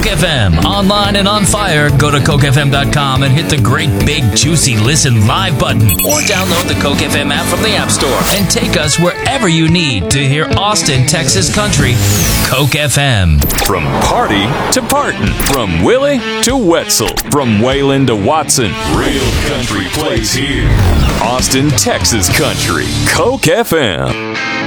FM, online and on fire. Go to CokeFM.com and hit the great big juicy listen live button, or download the Coke FM app from the App Store and take us wherever you need to hear Austin, Texas country. Coke FM. From party to Parton, from Willie to Wetzel, from Wayland to Watson, real country plays here. Austin, Texas country. Coke FM.